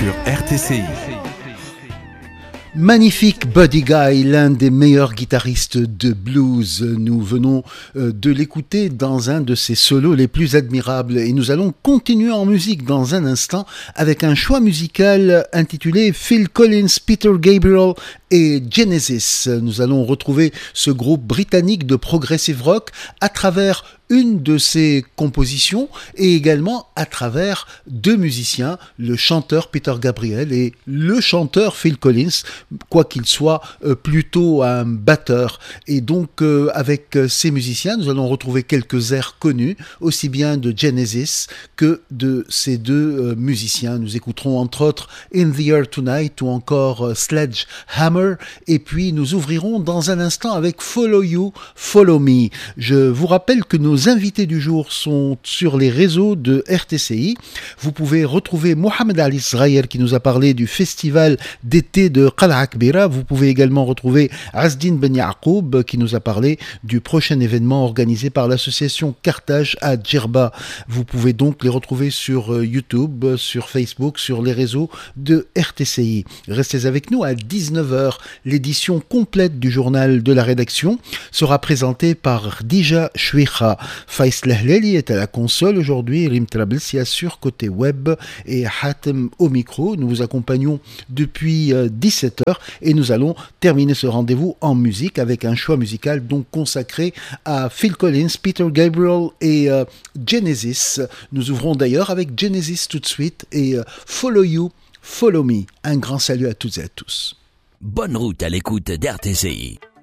sur RTCI. Magnifique Buddy Guy, l'un des meilleurs guitaristes de blues. Nous venons de l'écouter dans un de ses solos les plus admirables et nous allons continuer en musique dans un instant avec un choix musical intitulé Phil Collins, Peter Gabriel et Genesis. Nous allons retrouver ce groupe britannique de progressive rock à travers une de ses compositions et également à travers deux musiciens, le chanteur Peter Gabriel et le chanteur Phil Collins, quoi qu'il soit plutôt un batteur. Et donc avec ces musiciens, nous allons retrouver quelques airs connus, aussi bien de Genesis que de ces deux musiciens. Nous écouterons entre autres In the Air Tonight ou encore Sledgehammer, et puis nous ouvrirons dans un instant avec Follow You, Follow Me. Je vous rappelle que nos invités du jour sont sur les réseaux de RTCI. Vous pouvez retrouver Mohamed Ali Srayer qui nous a parlé du festival d'été de Qal'a Kbira. Vous pouvez également retrouver Azdine Ben Yacoub qui nous a parlé du prochain événement organisé par l'association Carthage à Djerba. Vous pouvez donc les retrouver sur YouTube, sur Facebook, sur les réseaux de RTCI. Restez avec nous à 19h. L'édition complète du journal de la rédaction sera présentée par Dija Chouicha. Faïs Lehleli est à la console aujourd'hui, Rim Trablsi assure côté web et Hatem au micro. Nous vous accompagnons depuis 17h et nous allons terminer ce rendez-vous en musique avec un choix musical donc consacré à Phil Collins, Peter Gabriel et Genesis. Nous ouvrons d'ailleurs avec Genesis tout de suite et Follow You, Follow Me. Un grand salut à toutes et à tous. Bonne route à l'écoute d'RTCI.